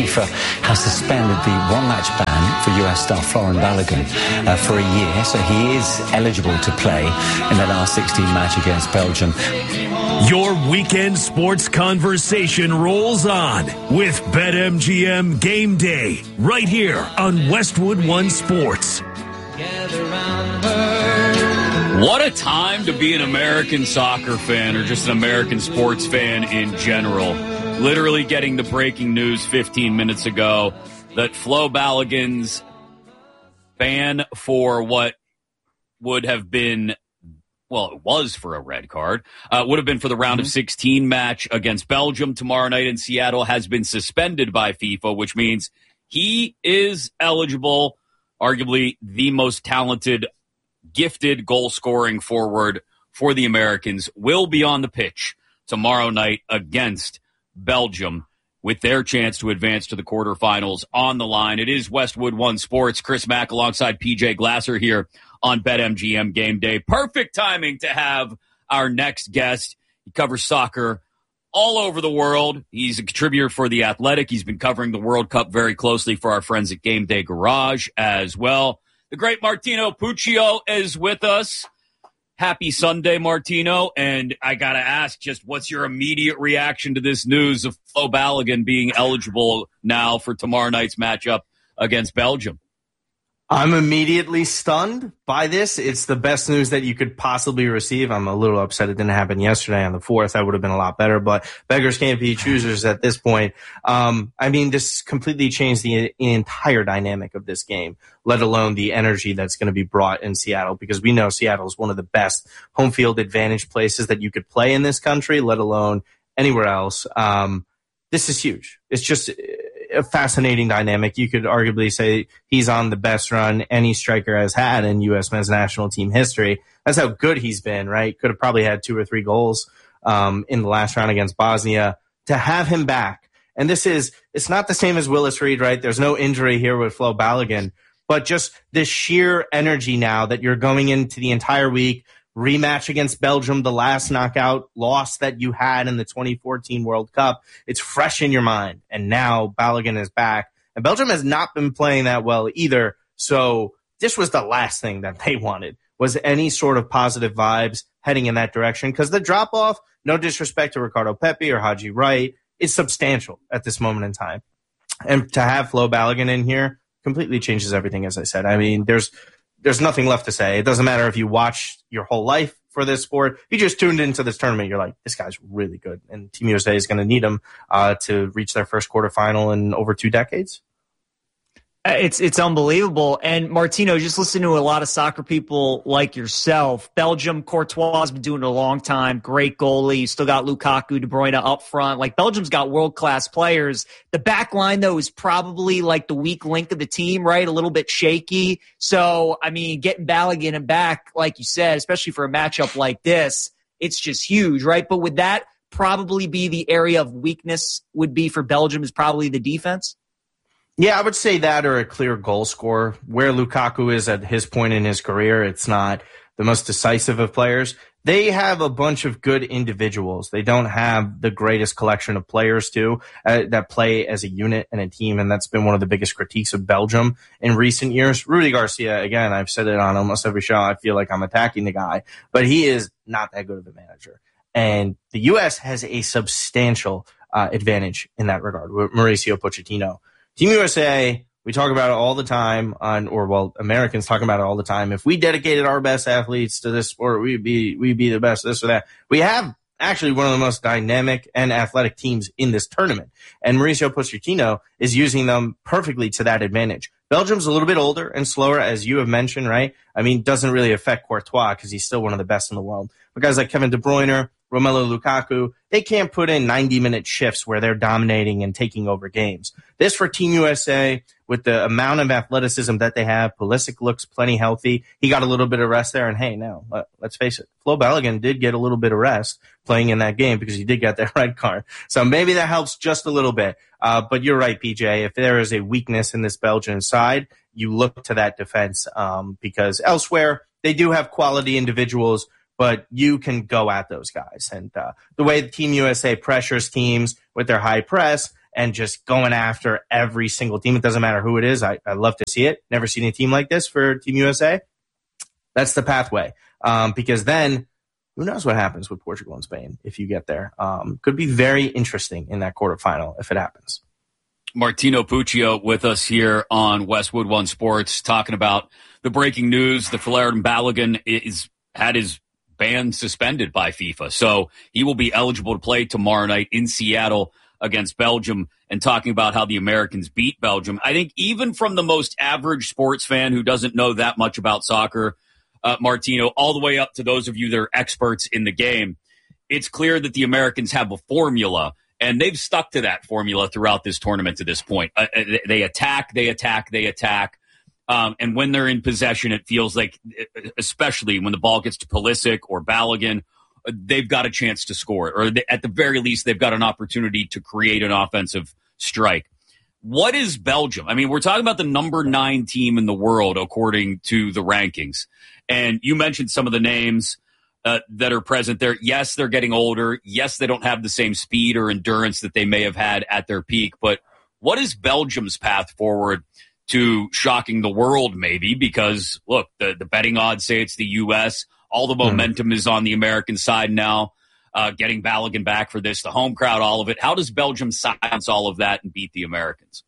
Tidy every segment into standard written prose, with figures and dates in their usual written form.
FIFA has suspended the one-match ban for US star Florent Balogun for a year, so he is eligible to play in the last 16 match against Belgium. Your weekend sports conversation rolls on with BetMGM Game Day right here on Westwood One Sports. What a time to be an American soccer fan or just an American sports fan in general. Literally getting the breaking news 15 minutes ago that Flo Balogun's ban for what would have been, well, it was for a red card, would have been for the round of 16 match against Belgium tomorrow night in Seattle has been suspended by FIFA, which means he is eligible, arguably the most talented, gifted goal-scoring forward for the Americans, will be on the pitch tomorrow night against Belgium with their chance to advance to the quarterfinals on the line. It is Westwood One Sports. Chris Mack alongside PJ Glasser here on BetMGM Game Day. Perfect timing to have our next guest. He covers soccer all over the world. He's a contributor for The Athletic. He's been covering the World Cup very closely for our friends at Game Day Garage as well. The great Martino Puccio is with us. Happy Sunday, Martino. And I got to ask, just what's your immediate reaction to this news of Flo Balogun being eligible now for tomorrow night's matchup against Belgium? I'm immediately stunned by this. It's the best news that you could possibly receive. I'm a little upset it didn't happen yesterday on the 4th. That would have been a lot better, but beggars can't be choosers at this point. This completely changed the entire dynamic of this game, let alone the energy that's going to be brought in Seattle, because we know Seattle is one of the best home field advantage places that you could play in this country, let alone anywhere else. This is huge. It's just a fascinating dynamic. You could arguably say he's on the best run any striker has had in U.S. men's national team history. That's how good he's been, right? Could have probably had 2 or 3 goals in the last round against Bosnia. To have him back, and it's not the same as Willis Reed, right? There's no injury here with Flo Balogun, but just this sheer energy now that you're going into the entire week, rematch against Belgium, the last knockout loss that you had in the 2014 World Cup. It's fresh in your mind. And now Balogun is back. And Belgium has not been playing that well either. So this was the last thing that they wanted, was any sort of positive vibes heading in that direction. Because the drop-off, no disrespect to Ricardo Pepi or Haji Wright, is substantial at this moment in time. And to have Flo Balogun in here completely changes everything, as I said. I mean, there's nothing left to say. It doesn't matter if you watched your whole life for this sport. You just tuned into this tournament. You're like, this guy's really good. And Team USA is going to need him to reach their first quarterfinal in over 2 decades. It's unbelievable. And Martino, just listen to a lot of soccer people like yourself. Belgium, Courtois has been doing it a long time. Great goalie. You still got Lukaku, De Bruyne up front. Like, Belgium's got world-class players. The back line, though, is probably like the weak link of the team, right? A little bit shaky. So, I mean, getting Balogun back, like you said, especially for a matchup like this, it's just huge, right? But would that probably be the area of weakness would be for Belgium, is probably the defense? Yeah, I would say that, or a clear goal scorer. Where Lukaku is at his point in his career, it's not the most decisive of players. They have a bunch of good individuals. They don't have the greatest collection of players, too, that play as a unit and a team, and that's been one of the biggest critiques of Belgium in recent years. Rudy Garcia, again, I've said it on almost every show. I feel like I'm attacking the guy, but he is not that good of a manager. And the U.S. has a substantial advantage in that regard with Mauricio Pochettino. Team USA, we talk about it all the time Americans talk about it all the time. If we dedicated our best athletes to this sport, we'd be the best, this or that. We have actually one of the most dynamic and athletic teams in this tournament. And Mauricio Pochettino is using them perfectly to that advantage. Belgium's a little bit older and slower, as you have mentioned, right? I mean, doesn't really affect Courtois because he's still one of the best in the world. But guys like Kevin De Bruyne, Romelu Lukaku, they can't put in 90-minute shifts where they're dominating and taking over games. This for Team USA, with the amount of athleticism that they have, Pulisic looks plenty healthy. He got a little bit of rest there, and hey, now, let's face it, Flo Balogun did get a little bit of rest playing in that game because he did get that red card. So maybe that helps just a little bit. But you're right, PJ, if there is a weakness in this Belgian side, you look to that defense because elsewhere they do have quality individuals, but you can go at those guys. And the way Team USA pressures teams with their high press and just going after every single team. It doesn't matter who it is. I love to see it. Never seen a team like this for Team USA. That's the pathway. Because then who knows what happens with Portugal and Spain if you get there. Could be very interesting in that quarterfinal if it happens. Martino Puccio with us here on Westwood One Sports, talking about the breaking news. The Folarin Balogun had his ban suspended by FIFA, so he will be eligible to play tomorrow night in Seattle against Belgium, and talking about how the Americans beat Belgium. I think even from the most average sports fan who doesn't know that much about soccer, Martino, all the way up to those of you that are experts in the game, it's clear that the Americans have a formula. And they've stuck to that formula throughout this tournament to this point. They attack. And when they're in possession, it feels like, especially when the ball gets to Pulisic or Balogun, they've got a chance to score it. Or at the very least, they've got an opportunity to create an offensive strike. What is Belgium? I mean, we're talking about the number 9 team in the world, according to the rankings. And you mentioned some of the names that are present there. Yes, they're getting older. Yes, they don't have the same speed or endurance that they may have had at their peak. But what is Belgium's path forward to shocking the world, maybe? Because, look, the betting odds say it's the U.S. All the momentum is on the American side now, getting Balogun back for this, the home crowd, all of it. How does Belgium silence all of that and beat the Americans?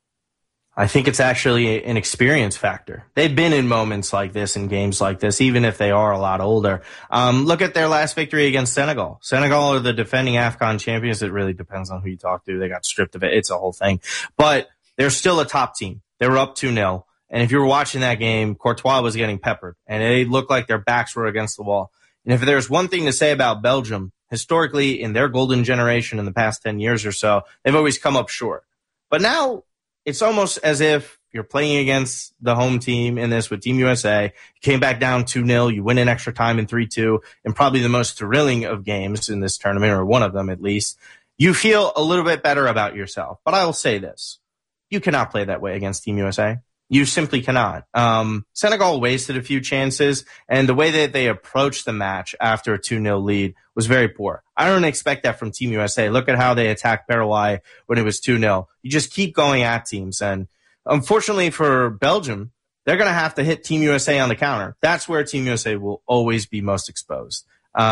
I think it's actually an experience factor. They've been in moments like this, in games like this, even if they are a lot older. Look at their last victory against Senegal. Senegal are the defending AFCON champions. It really depends on who you talk to. They got stripped of it. It's a whole thing. But they're still a top team. They were up 2-0. And if you were watching that game, Courtois was getting peppered. And it looked like their backs were against the wall. And if there's one thing to say about Belgium, historically, in their golden generation in the past 10 years or so, they've always come up short. But now, it's almost as if you're playing against the home team in this with Team USA. You came back down 2-0. You win in extra time in 3-2, and probably the most thrilling of games in this tournament, or one of them at least. You feel a little bit better about yourself. But I will say this. You cannot play that way against Team USA. You simply cannot. Senegal wasted a few chances, and the way that they approached the match after a 2-0 lead was very poor. I don't expect that from Team USA. Look at how they attacked Paraguay when it was 2-0. You just keep going at teams, and unfortunately for Belgium, they're going to have to hit Team USA on the counter. That's where Team USA will always be most exposed.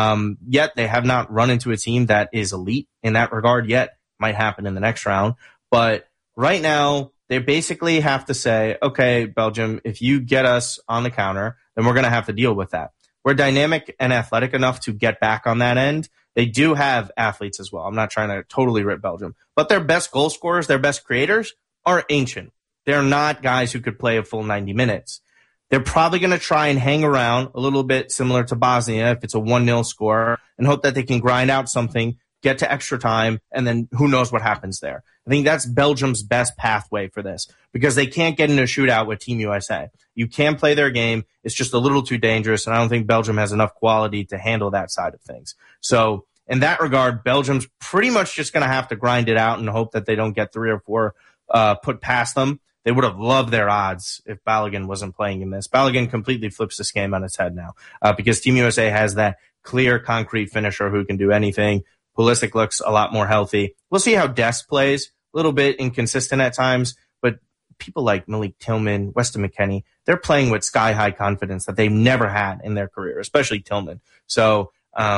Yet they have not run into a team that is elite in that regard yet. Might happen in the next round, but right now, they basically have to say, okay, Belgium, if you get us on the counter, then we're going to have to deal with that. We're dynamic and athletic enough to get back on that end. They do have athletes as well. I'm not trying to totally rip Belgium. But their best goal scorers, their best creators are ancient. They're not guys who could play a full 90 minutes. They're probably going to try and hang around a little bit similar to Bosnia if it's a 1-0 score and hope that they can grind out something, get to extra time, and then who knows what happens there. I think that's Belgium's best pathway for this because they can't get into a shootout with Team USA. You can play their game. It's just a little too dangerous, and I don't think Belgium has enough quality to handle that side of things. So in that regard, Belgium's pretty much just going to have to grind it out and hope that they don't get 3 or 4 put past them. They would have loved their odds if Balogun wasn't playing in this. Balogun completely flips this game on its head now because Team USA has that clear, concrete finisher who can do anything. Pulisic looks a lot more healthy. We'll see how Dest plays. A little bit inconsistent at times, but people like Malik Tillman, Weston McKennie, they're playing with sky-high confidence that they've never had in their career, especially Tillman. So,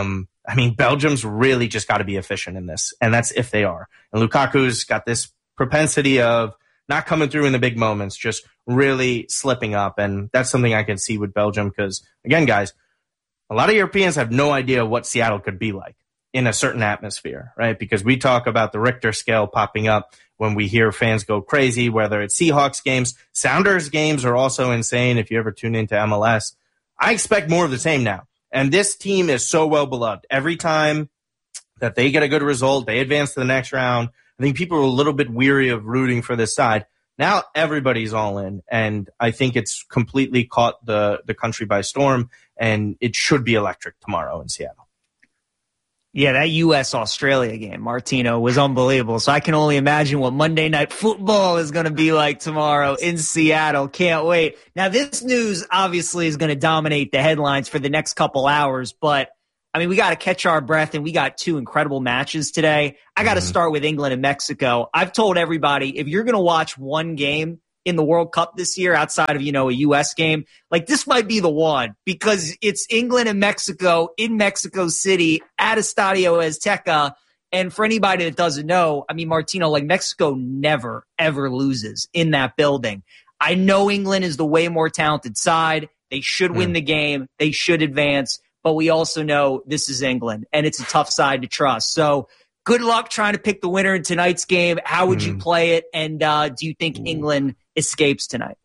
Belgium's really just got to be efficient in this, and that's if they are. And Lukaku's got this propensity of not coming through in the big moments, just really slipping up, and that's something I can see with Belgium because, again, guys, a lot of Europeans have no idea what Seattle could be like in a certain atmosphere, right? Because we talk about the Richter scale popping up when we hear fans go crazy, whether it's Seahawks games. Sounders games are also insane if you ever tune into MLS. I expect more of the same now. And this team is so well beloved. Every time that they get a good result, they advance to the next round. I think people are a little bit weary of rooting for this side. Now everybody's all in, and I think it's completely caught the country by storm, and it should be electric tomorrow in Seattle. Yeah, that U.S.-Australia game, Martino, was unbelievable. So I can only imagine what Monday Night Football is going to be like tomorrow in Seattle. Can't wait. Now, this news obviously is going to dominate the headlines for the next couple hours, but I mean, we got to catch our breath, and we got two incredible matches today. I got to start with England and Mexico. I've told everybody, if you're going to watch one game in the World Cup this year outside of, a U.S. game, like this might be the one, because it's England and Mexico in Mexico City at Estadio Azteca. And for anybody that doesn't know, I mean, Martino, like Mexico never, ever loses in that building. I know England is the way more talented side. They should win the game. They should advance. But we also know this is England, and it's a tough side to trust. So good luck trying to pick the winner in tonight's game. How would you play it? And do you think England escapes tonight?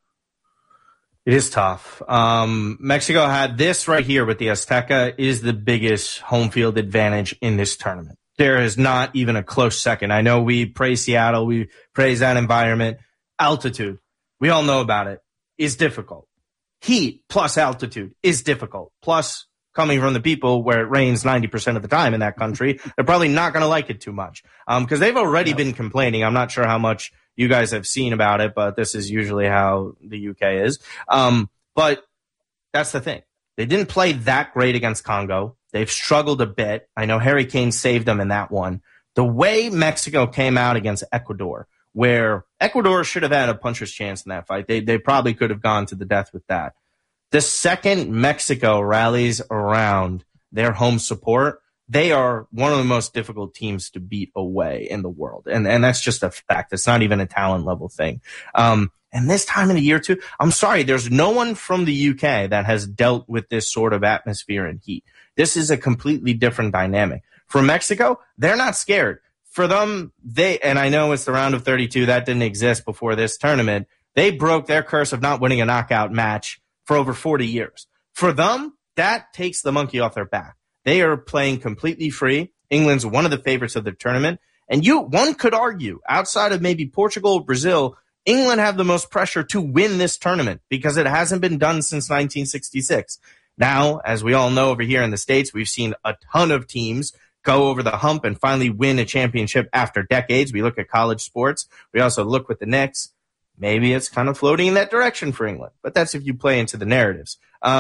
It is tough. Mexico had this right here with the Azteca is the biggest home field advantage in this tournament. There is not even a close second. I know we praise Seattle. We praise that environment. Altitude, we all know about it, is difficult. Heat plus altitude is difficult. Plus, coming from the people where it rains 90% of the time in that country, they're probably not going to like it too much because they've already been complaining. I'm not sure how much you guys have seen about it, but this is usually how the UK is. But that's the thing. They didn't play that great against Congo. They've struggled a bit. I know Harry Kane saved them in that one. The way Mexico came out against Ecuador, where Ecuador should have had a puncher's chance in that fight. They probably could have gone to the death with that. The second Mexico rallies around their home support, they are one of the most difficult teams to beat away in the world. And that's just a fact. It's not even a talent level thing. And this time of the year, too, I'm sorry, there's no one from the UK that has dealt with this sort of atmosphere and heat. This is a completely different dynamic. For Mexico, they're not scared. For them, and I know it's the round of 32, that didn't exist before this tournament. They broke their curse of not winning a knockout match for over 40 years. For them, that takes the monkey off their back. They are playing completely free. England's one of the favorites of the tournament. And one could argue, outside of maybe Portugal or Brazil, England have the most pressure to win this tournament because it hasn't been done since 1966. Now, as we all know over here in the States, we've seen a ton of teams go over the hump and finally win a championship after decades. We look at college sports. We also look with the Knicks. Maybe it's kind of floating in that direction for England, but that's if you play into the narratives.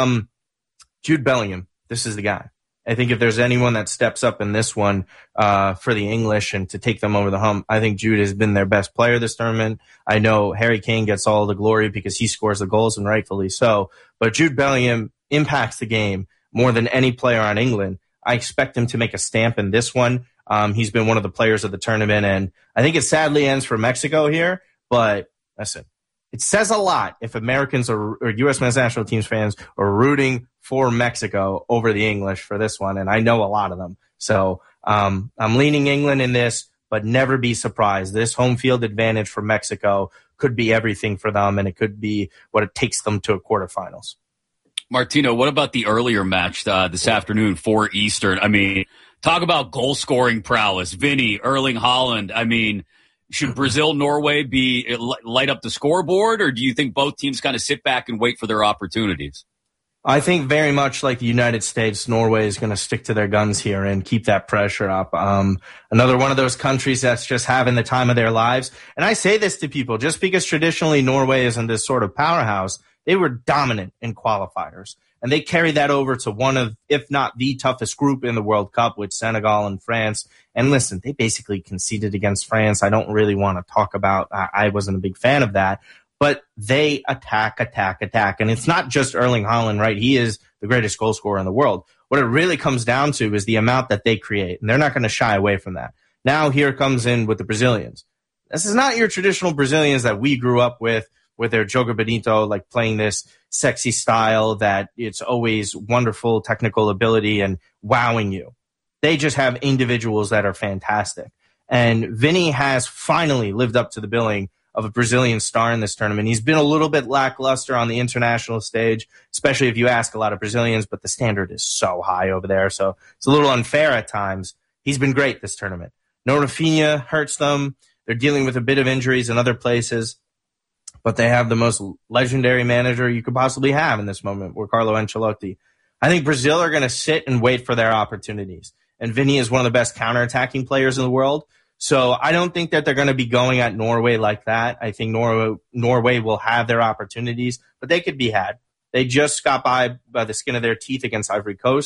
Jude Bellingham, this is the guy. I think if there's anyone that steps up in this one for the English and to take them over the hump, I think Jude has been their best player this tournament. I know Harry Kane gets all the glory because he scores the goals, and rightfully so, but Jude Bellingham impacts the game more than any player on England. I expect him to make a stamp in this one. He's been one of the players of the tournament, and I think it sadly ends for Mexico here, but listen, it says a lot if Americans or U.S. men's national teams fans are rooting for Mexico over the English for this one, and I know a lot of them. So I'm leaning England in this, but never be surprised. This home field advantage for Mexico could be everything for them, and it could be what it takes them to a quarterfinals. Martino, what about the earlier match this afternoon, 4 Eastern? I mean, talk about goal-scoring prowess. Vinny, Erling Haaland, I mean, should Brazil-Norway light up the scoreboard, or do you think both teams kind of sit back and wait for their opportunities? I think very much like the United States, Norway is going to stick to their guns here and keep that pressure up. Another one of those countries that's just having the time of their lives. And I say this to people, just because traditionally Norway isn't this sort of powerhouse, they were dominant in qualifiers. And they carry that over to one of, if not the toughest group in the World Cup with Senegal and France. And listen, they basically conceded against France. I don't really want to talk about, I wasn't a big fan of that. But they attack. And it's not just Erling Haaland, right? He is the greatest goal scorer in the world. What it really comes down to is the amount that they create. And they're not going to shy away from that. Now here comes in with the Brazilians. This is not your traditional Brazilians that we grew up with their Jogo Bonito, like playing this sexy style that it's always wonderful technical ability and wowing you. They just have individuals that are fantastic. And Vinny has finally lived up to the billing of a Brazilian star in this tournament. He's been a little bit lackluster on the international stage, especially if you ask a lot of Brazilians, but the standard is so high over there, so it's a little unfair at times. He's been great this tournament. No Rafinha hurts them. They're dealing with a bit of injuries in other places, but they have the most legendary manager you could possibly have in this moment, with Carlo Ancelotti. I think Brazil are going to sit and wait for their opportunities. And Vinny is one of the best counterattacking players in the world. So I don't think that they're going to be going at Norway like that. I think Norway will have their opportunities, but they could be had. They just got by the skin of their teeth against Ivory Coast.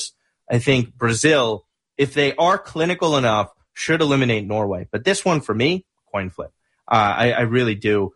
I think Brazil, if they are clinical enough, should eliminate Norway. But this one, for me, coin flip. I really do.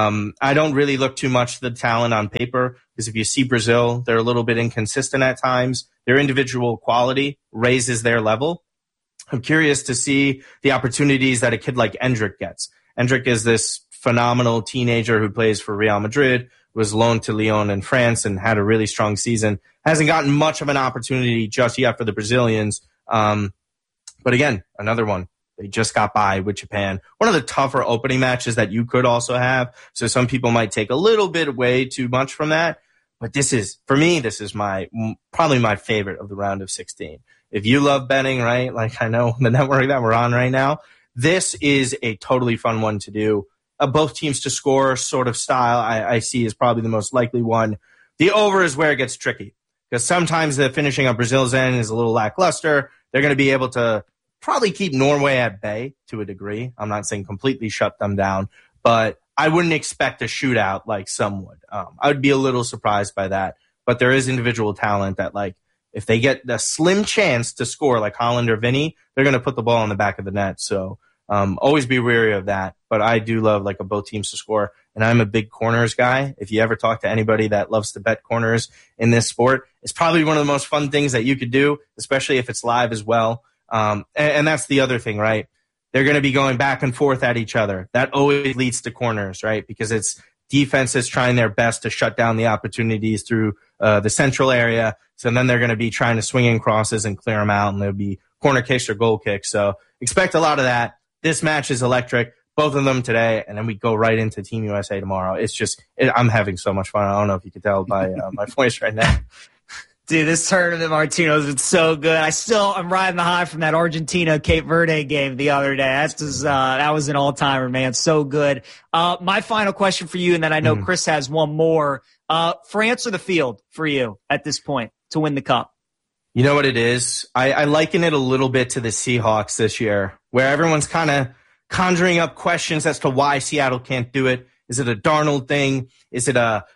I don't really look too much at the talent on paper, because if you see Brazil, they're a little bit inconsistent at times. Their individual quality raises their level. I'm curious to see the opportunities that a kid like Endrick gets. Endrick is this phenomenal teenager who plays for Real Madrid, was loaned to Lyon in France and had a really strong season. Hasn't gotten much of an opportunity just yet for the Brazilians. But again, another one. They just got by with Japan. One of the tougher opening matches that you could also have. So some people might take a little bit way too much from that. But for me, this is probably my favorite of the round of 16. If you love betting, right, like I know the network that we're on right now, this is a totally fun one to do. Both teams to score sort of style I see is probably the most likely one. The over is where it gets tricky, because sometimes the finishing on Brazil's end is a little lackluster. They're going to be able to probably keep Norway at bay to a degree. I'm not saying completely shut them down, but I wouldn't expect a shootout like some would. I would be a little surprised by that. But there is individual talent that, like, if they get a slim chance to score like Haaland or Vinny, they're going to put the ball in the back of the net. So always be wary of that. But I do love like both teams to score. And I'm a big corners guy. If you ever talk to anybody that loves to bet corners in this sport, it's probably one of the most fun things that you could do, especially if it's live as well. And that's the other thing, right? They're going to be going back and forth at each other. That always leads to corners, right? Because it's defenses trying their best to shut down the opportunities through the central area. So then they're going to be trying to swing in crosses and clear them out, and there'll be corner kicks or goal kicks. So expect a lot of that. This match is electric, both of them today, and then we go right into Team USA tomorrow. It's just, I'm having so much fun. I don't know if you could tell by my voice right now. Dude, this tournament, Martino, has been so good. I'm riding the high from that Argentina-Cape Verde game the other day. That was an all-timer, man. So good. My final question for you, and then I know Chris has one more. France or the field for you at this point to win the cup? You know what it is? I liken it a little bit to the Seahawks this year, where everyone's kind of conjuring up questions as to why Seattle can't do it. Is it a Darnold thing? Is it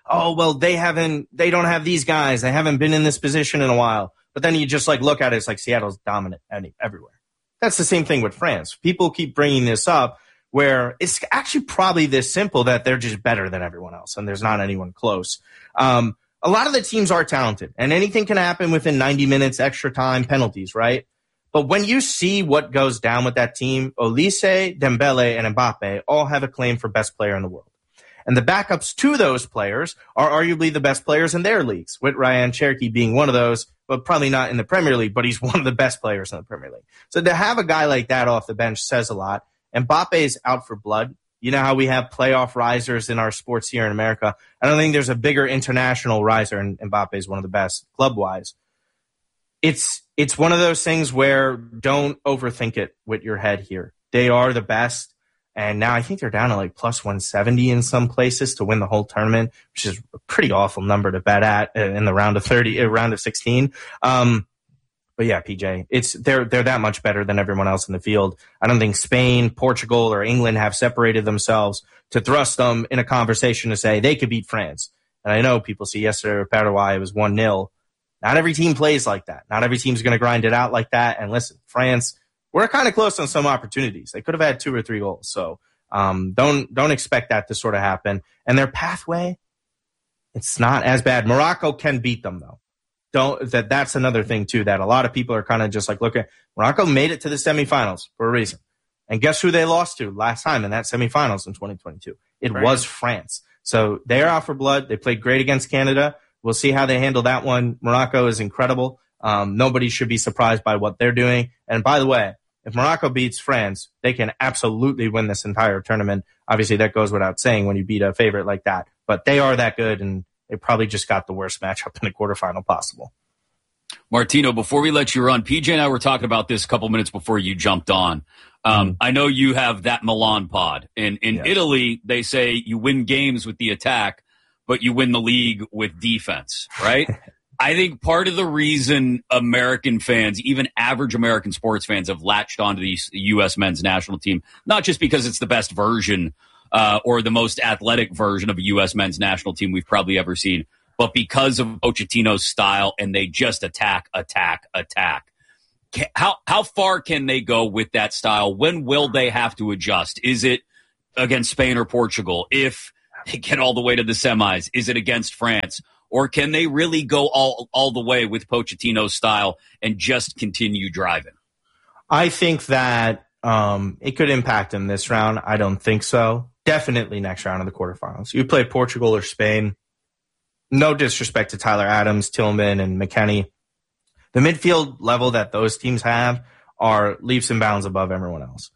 they don't have these guys. They haven't been in this position in a while. But then you just look at it, it's like Seattle's dominant everywhere. That's the same thing with France. People keep bringing this up where it's actually probably this simple, that they're just better than everyone else and there's not anyone close. A lot of the teams are talented, and anything can happen within 90 minutes, extra time, penalties, right? But when you see what goes down with that team, Olise, Dembele, and Mbappe all have a claim for best player in the world. And the backups to those players are arguably the best players in their leagues, with Ryan Cherki being one of those, but probably not in the Premier League, but he's one of the best players in the Premier League. So to have a guy like that off the bench says a lot. Mbappe's out for blood. You know how we have playoff risers in our sports here in America. I don't think there's a bigger international riser, and Mbappe is one of the best club-wise. It's one of those things where don't overthink it with your head here. They are the best, and now I think they're down to plus 170 in some places to win the whole tournament, which is a pretty awful number to bet at in the round of 16. But yeah, PJ, they're that much better than everyone else in the field. I don't think Spain, Portugal, or England have separated themselves to thrust them in a conversation to say they could beat France. And I know people see yesterday with Paraguay, it was 1-0. Not every team plays like that. Not every team's going to grind it out like that. And listen, France, we're kind of close on some opportunities. They could have had 2 or 3 goals. So don't expect that to sort of happen. And their pathway, it's not as bad. Morocco can beat them, though. That's another thing, too, that a lot of people are kind of just looking. Morocco made it to the semifinals for a reason. And guess who they lost to last time in that semifinals in 2022? It was France. So they're out for blood. They played great against Canada. We'll see how they handle that one. Morocco is incredible. Nobody should be surprised by what they're doing. And by the way, if Morocco beats France, they can absolutely win this entire tournament. Obviously, that goes without saying when you beat a favorite like that. But they are that good, and they probably just got the worst matchup in the quarterfinal possible. Martino, before we let you run, PJ and I were talking about this a couple minutes before you jumped on. I know you have that Milan pod. In Italy, they say you win games with the attack, but you win the league with defense, right? I think part of the reason American fans, even average American sports fans, have latched onto the U.S. men's national team, not just because it's the best version or the most athletic version of a U.S. men's national team we've probably ever seen, but because of Pochettino's style, and they just attack. How far can they go with that style? When will they have to adjust? Is it against Spain or Portugal? If they get all the way to the semis, is it against France? Or can they really go all the way with Pochettino's style and just continue driving? I think that it could impact them this round. I don't think so. Definitely next round of the quarterfinals. You play Portugal or Spain. No disrespect to Tyler Adams, Tillman, and McKennie. The midfield level that those teams have are leaps and bounds above everyone else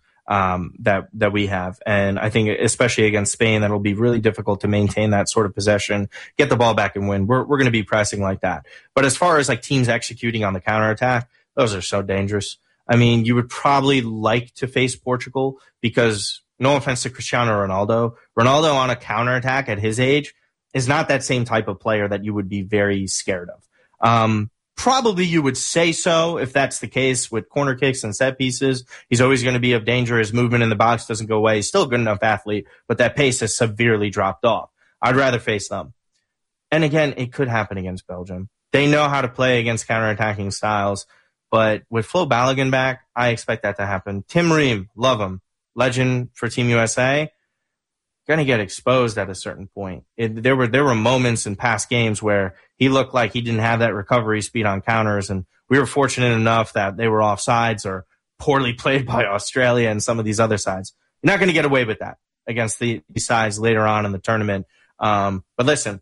that we have. And I think especially against Spain, that'll be really difficult to maintain that sort of possession, get the ball back and win. We're going to be pressing like that. But as far as like teams executing on the counterattack, those are so dangerous. I mean, you would probably like to face Portugal because, no offense to Cristiano Ronaldo on a counterattack at his age is not that same type of player that you would be very scared of. Probably you would say so if that's the case with corner kicks and set pieces. He's always going to be of danger. His movement in the box doesn't go away. He's still a good enough athlete, but that pace has severely dropped off. I'd rather face them. And again, it could happen against Belgium. They know how to play against counterattacking styles, but with Flo Balogun back, I expect that to happen. Tim Ream, love him. Legend for Team USA. Going to get exposed at a certain point. There were moments in past games where he looked like he didn't have that recovery speed on counters, and we were fortunate enough that they were offsides or poorly played by Australia and some of these other sides. You're not going to get away with that against these sides later on in the tournament. But listen,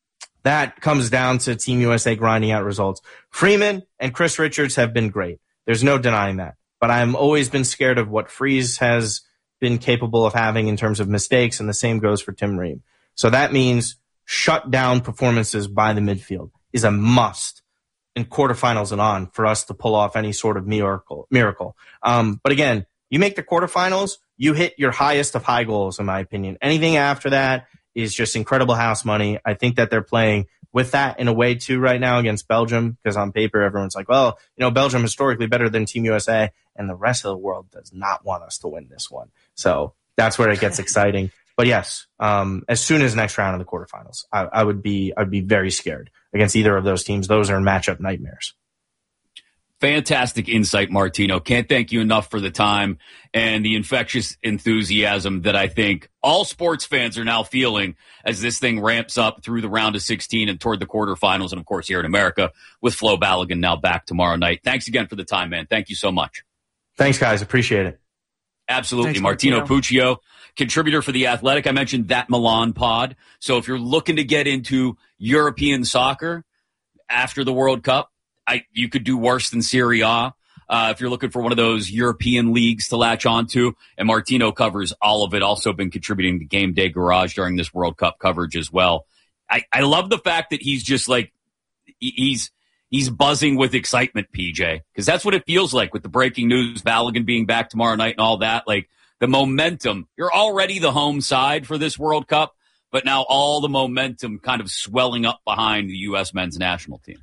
that comes down to Team USA grinding out results. Freeman and Chris Richards have been great. There's no denying that. But I've always been scared of what Freeze has been capable of having in terms of mistakes, and the same goes for Tim Ream. So that means shut down performances by the midfield is a must in quarterfinals and on for us to pull off any sort of miracle. But again, you make the quarterfinals, you hit your highest of high goals, in my opinion. Anything after that is just incredible house money. I think that they're playing with that in a way too right now against Belgium, because on paper everyone's like, well, Belgium historically better than Team USA, and the rest of the world does not want us to win this one. So that's where it gets exciting. But yes, as soon as next round of the quarterfinals, I'd be very scared against either of those teams. Those are matchup nightmares. Fantastic insight, Martino. Can't thank you enough for the time and the infectious enthusiasm that I think all sports fans are now feeling as this thing ramps up through the round of 16 and toward the quarterfinals. And, of course, here in America with Flo Balogun now back tomorrow night. Thanks again for the time, man. Thank you so much. Thanks, guys. Appreciate it. Absolutely. Thanks, Martino Puccio, contributor for The Athletic. I mentioned That Milan pod. So if you're looking to get into European soccer after the World Cup, you could do worse than Serie A if you're looking for one of those European leagues to latch onto. And Martino covers all of it. Also been contributing to Game Day Garage during this World Cup coverage as well. I love the fact that he's just like he's buzzing with excitement, PJ, because that's what it feels like with the breaking news, Balogun being back tomorrow night and all that. Like the momentum, you're already the home side for this World Cup, but now all the momentum kind of swelling up behind the U.S. men's national team.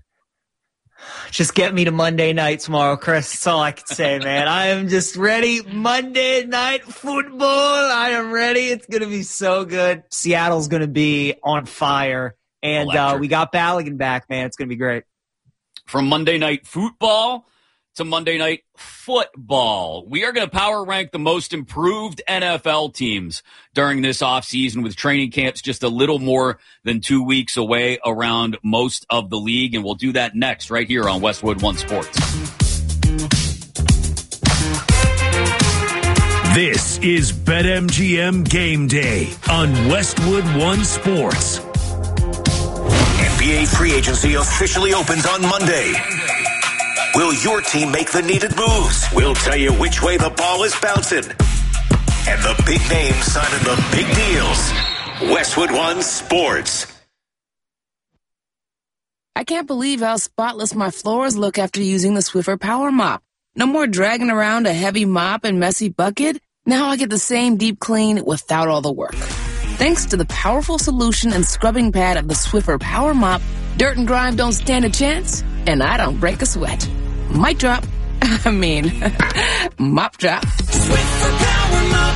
Just get me to Monday night tomorrow, Chris. That's all I can say, man. I am just ready. Monday night football. I am ready. It's going to be so good. Seattle's going to be on fire. And we got Balogun back, man. It's going to be great. From Monday night football to Monday night football, we are going to power rank the most improved NFL teams during this offseason with training camps just a little more than 2 weeks away around most of the league. And we'll do that next right here on Westwood One Sports. This is BetMGM Game Day on Westwood One Sports. NBA free agency officially opens on Monday. Will your team make the needed moves? We'll tell you which way the ball is bouncing. And the big names signing the big deals. Westwood One Sports. I can't believe how spotless my floors look after using the Swiffer Power Mop. No more dragging around a heavy mop and messy bucket. Now I get the same deep clean without all the work. Thanks to the powerful solution and scrubbing pad of the Swiffer Power Mop, dirt and grime don't stand a chance, and I don't break a sweat. Mic drop. Mop drop. Swiffer Power Mop.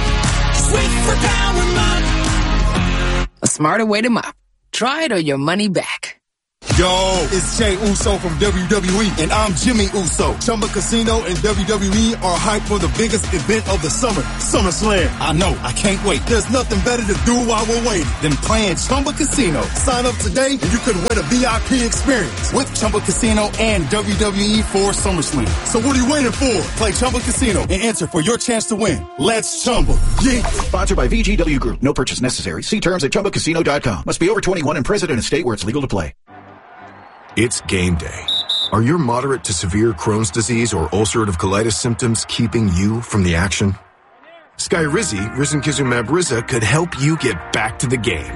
Swiffer Power Mop. A smarter way to mop. Try it or your money back. Yo, it's Jey Uso from WWE, and I'm Jimmy Uso. Chumba Casino and WWE are hyped for the biggest event of the summer, SummerSlam. I know, I can't wait. There's nothing better to do while we're waiting than playing Chumba Casino. Sign up today, and you could win a VIP experience with Chumba Casino and WWE for SummerSlam. So what are you waiting for? Play Chumba Casino and enter for your chance to win. Let's Chumba. Yeah. Sponsored by VGW Group. No purchase necessary. See terms at ChumbaCasino.com. Must be over 21 and present in a state where it's legal to play. It's game day. Are your moderate to severe Crohn's disease or ulcerative colitis symptoms keeping you from the action? Skyrizi, risankizumab Riza, could help you get back to the game.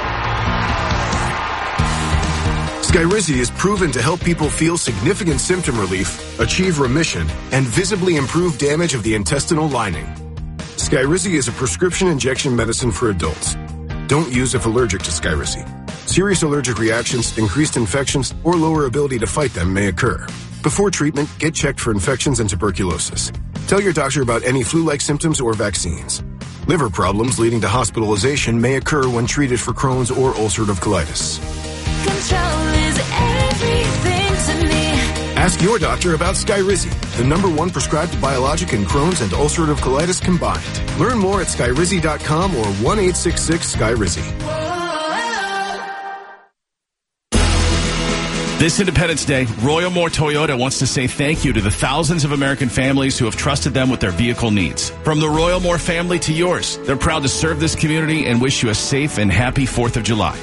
Skyrizi is proven to help people feel significant symptom relief, achieve remission, and visibly improve damage of the intestinal lining. Skyrizi is a prescription injection medicine for adults. Don't use if allergic to Skyrizi. Serious allergic reactions, increased infections, or lower ability to fight them may occur. Before treatment, get checked for infections and tuberculosis. Tell your doctor about any flu-like symptoms or vaccines. Liver problems leading to hospitalization may occur when treated for Crohn's or ulcerative colitis. Control is everything to me. Ask your doctor about Skyrizi, the #1 prescribed biologic in Crohn's and ulcerative colitis combined. Learn more at Skyrizi.com or 1-866-SKYRIZI. This Independence Day, Royal Moore Toyota wants to say thank you to the thousands of American families who have trusted them with their vehicle needs. From the Royal Moore family to yours, they're proud to serve this community and wish you a safe and happy 4th of July.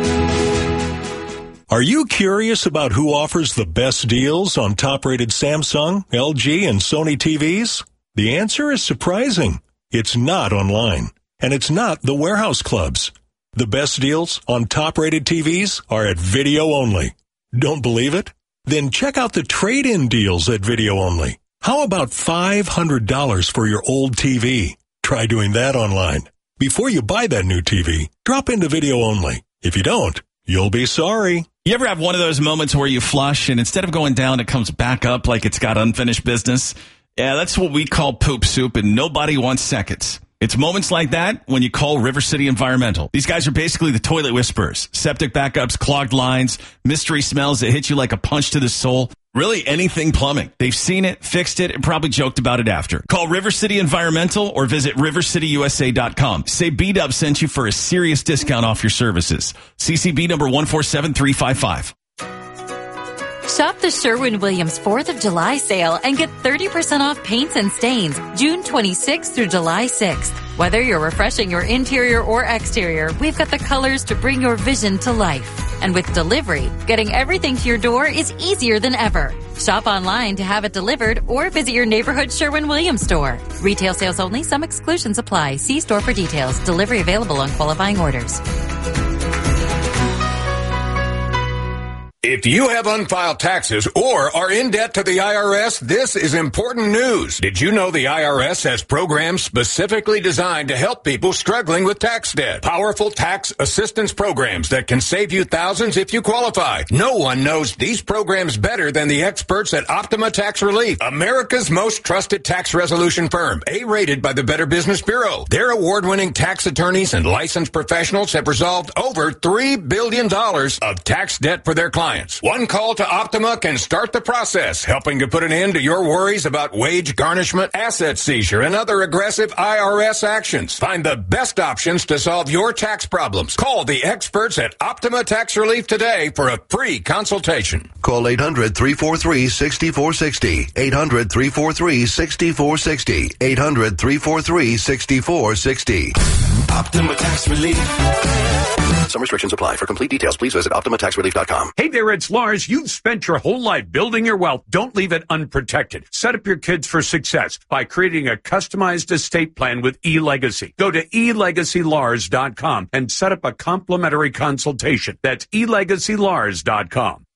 Are you curious about who offers the best deals on top-rated Samsung, LG, and Sony TVs? The answer is surprising. It's not online, and it's not the warehouse clubs. The best deals on top-rated TVs are at Video Only. Don't believe it? Then check out the trade-in deals at Video Only. How about $500 for your old TV? Try doing that online. Before you buy that new TV, drop into Video Only. If you don't, you'll be sorry. You ever have one of those moments where you flush and instead of going down, it comes back up like it's got unfinished business? Yeah, that's what we call poop soup, and nobody wants seconds. It's moments like that when you call River City Environmental. These guys are basically the toilet whisperers. Septic backups, clogged lines, mystery smells that hit you like a punch to the soul. Really anything plumbing. They've seen it, fixed it, and probably joked about it after. Call River City Environmental or visit rivercityusa.com. Say B-Dub sent you for a serious discount off your services. CCB number 147355. Shop the Sherwin-Williams 4th of July sale and get 30% off paints and stains June 26th through July 6th. Whether you're refreshing your interior or exterior, we've got the colors to bring your vision to life. And with delivery, getting everything to your door is easier than ever. Shop online to have it delivered or visit your neighborhood Sherwin-Williams store. Retail sales only. Some exclusions apply. See store for details. Delivery available on qualifying orders. If you have unfiled taxes or are in debt to the IRS, this is important news. Did you know the IRS has programs specifically designed to help people struggling with tax debt? Powerful tax assistance programs that can save you thousands if you qualify. No one knows these programs better than the experts at Optima Tax Relief, America's most trusted tax resolution firm, A-rated by the Better Business Bureau. Their award-winning tax attorneys and licensed professionals have resolved over $3 billion of tax debt for their clients. One call to Optima can start the process, helping to put an end to your worries about wage garnishment, asset seizure, and other aggressive IRS actions. Find the best options to solve your tax problems. Call the experts at Optima Tax Relief today for a free consultation. Call 800-343-6460. 800-343-6460. 800-343-6460. Optima Tax Relief. Some restrictions apply. For complete details, please visit OptimaTaxRelief.com. Hey there, it's Lars. You've spent your whole life building your wealth. Don't leave it unprotected. Set up your kids for success by creating a customized estate plan with eLegacy. Go to eLegacyLars.com and set up a complimentary consultation. That's eLegacyLars.com.